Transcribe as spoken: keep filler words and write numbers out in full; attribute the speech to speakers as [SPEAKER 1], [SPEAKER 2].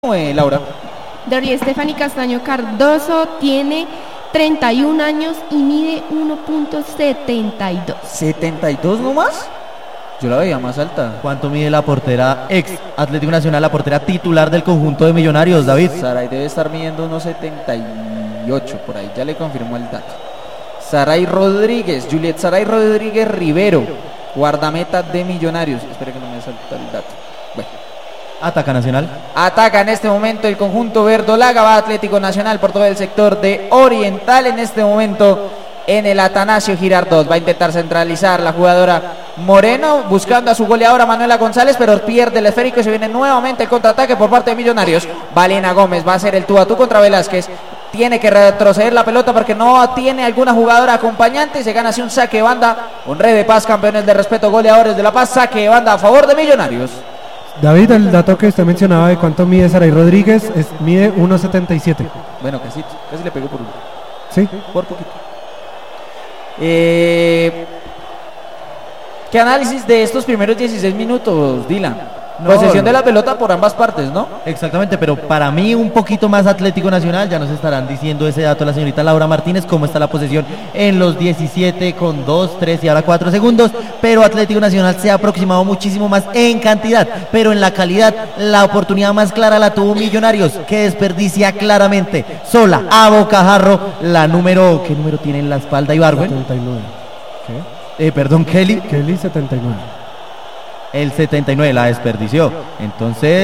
[SPEAKER 1] Eh, Laura.
[SPEAKER 2] Doria Stephanie Castaño Cardoso tiene treinta y un años y mide uno punto setenta y dos.
[SPEAKER 1] ¿setenta y dos nomás? Yo la veía más alta.
[SPEAKER 3] ¿Cuánto mide la portera ex Atlético Nacional, la portera titular del conjunto de Millonarios, David?
[SPEAKER 1] Saray debe estar midiendo unos setenta y ocho por ahí, ya le confirmó el dato. Saray Rodríguez, Juliet Saray Rodríguez Rivero, guardameta de Millonarios. Espera que no me salta el dato. Bueno.
[SPEAKER 3] Ataca Nacional.
[SPEAKER 1] Ataca en este momento el conjunto verdolaga, va Atlético Nacional por todo el sector de Oriental en este momento en el Atanasio Girardot. Va a intentar centralizar la jugadora Moreno, buscando a su goleadora Manuela González, pero pierde el esférico y se viene nuevamente el contraataque por parte de Millonarios. Valena Gómez va a hacer el tú a tú contra Velázquez. Tiene que retroceder la pelota porque no tiene alguna jugadora acompañante y se gana así un saque de banda. Un Rey de Paz, campeones de respeto, goleadores de La Paz, saque de banda a favor de Millonarios.
[SPEAKER 4] David, el dato que usted mencionaba de cuánto mide Saray Rodríguez, es, mide uno setenta y siete.
[SPEAKER 1] Bueno, casi, casi le pegó por uno.
[SPEAKER 4] Sí.
[SPEAKER 1] Por poquito. Eh, ¿Qué análisis de estos primeros dieciséis minutos, Dylan?
[SPEAKER 3] No,
[SPEAKER 1] Posesión de la pelota por ambas partes, ¿no?
[SPEAKER 3] Exactamente, pero para mí un poquito más Atlético Nacional. Ya nos estarán diciendo ese dato la señorita Laura Martínez, cómo está la posesión en los diecisiete con dos, tres y ahora cuatro segundos, pero Atlético Nacional se ha aproximado muchísimo más en cantidad, pero en la calidad la oportunidad más clara la tuvo Millonarios, que desperdicia claramente, sola, a bocajarro, la número, ¿qué número tiene en la espalda Ibargüen?
[SPEAKER 4] setenta y nueve. ¿Qué?
[SPEAKER 3] Eh, perdón, Kelly.
[SPEAKER 4] Kelly setenta y nueve.
[SPEAKER 3] El setenta y nueve la desperdició, entonces